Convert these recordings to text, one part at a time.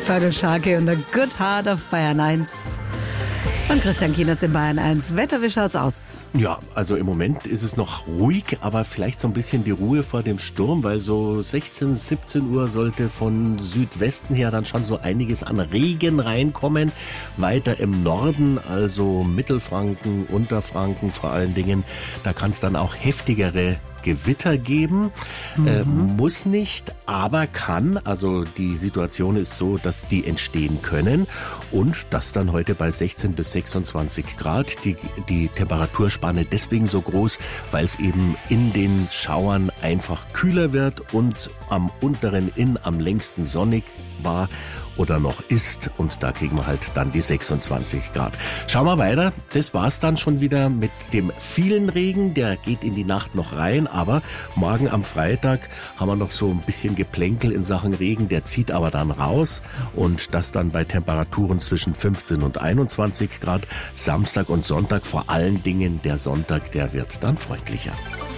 Fergal Sharkey und The Good Heart auf Bayern 1. Und Christian Kienast in Bayern 1. Wetter, wie schaut's aus? Ja, also im Moment ist es noch ruhig, aber vielleicht so ein bisschen die Ruhe vor dem Sturm, weil so 16, 17 Uhr sollte von Südwesten her dann schon so einiges an Regen reinkommen. Weiter im Norden, also Mittelfranken, Unterfranken vor allen Dingen, da kann es dann auch heftigere Gewitter geben, muss nicht, aber kann. Also die Situation ist so, dass die entstehen können und das dann heute bei 16 bis 26 Grad. Die Temperaturspanne deswegen so groß, weil es eben in den Schauern einfach kühler wird und am unteren Inn am längsten sonnig war oder noch ist und da kriegen wir halt dann die 26 Grad. Schauen wir weiter. Das war's dann schon wieder mit dem vielen Regen. Der geht in die Nacht noch rein, aber morgen am Freitag haben wir noch so ein bisschen Geplänkel in Sachen Regen. Der zieht aber dann raus und das dann bei Temperaturen zwischen 15 und 21 Grad. Samstag und Sonntag, vor allen Dingen der Sonntag, der wird dann freundlicher.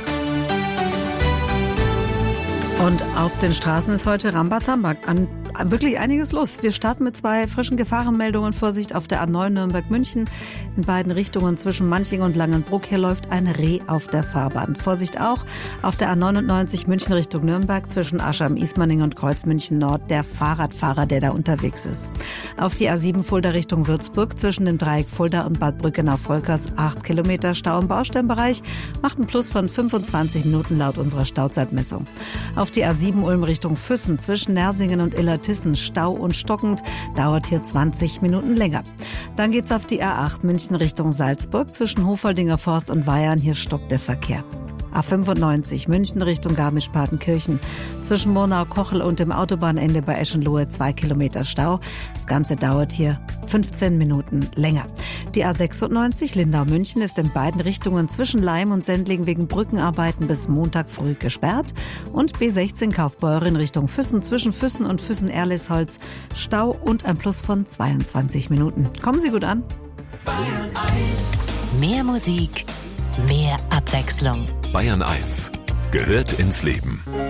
Und auf den Straßen ist heute Rambazamba. Wirklich einiges los. Wir starten mit 2 frischen Gefahrenmeldungen. Vorsicht auf der A9 Nürnberg-München. In beiden Richtungen zwischen Manching und Langenbruck. Hier läuft ein Reh auf der Fahrbahn. Vorsicht auch auf der A99 München Richtung Nürnberg zwischen Aschheim-Ismaning und Kreuz-München-Nord. Der Fahrradfahrer, der da unterwegs ist. Auf die A7 Fulda Richtung Würzburg zwischen dem Dreieck Fulda und Bad Brückenau-Volkers 8 Kilometer Stau im Baustellenbereich. Macht einen Plus von 25 Minuten laut unserer Stauzeitmessung. Auf die A7 Ulm Richtung Füssen zwischen Nersingen und Illertissen Stau und stockend, dauert hier 20 Minuten länger. Dann geht's auf die A8 München Richtung Salzburg zwischen Hofoldinger Forst und Weyarn, hier stockt der Verkehr. A95 München Richtung Garmisch-Partenkirchen. Zwischen Murnau-Kochel und dem Autobahnende bei Eschenlohe 2 Kilometer Stau. Das Ganze dauert hier 15 Minuten länger. Die A96 Lindau-München ist in beiden Richtungen zwischen Laim und Sendling wegen Brückenarbeiten bis Montag früh gesperrt. Und B16 Kaufbeuren Richtung Füssen zwischen Füssen und Füssen-Erlisholz. Stau und ein Plus von 22 Minuten. Kommen Sie gut an. Bayern 1. Mehr Musik, mehr Abwechslung. Bayern 1 gehört ins Leben.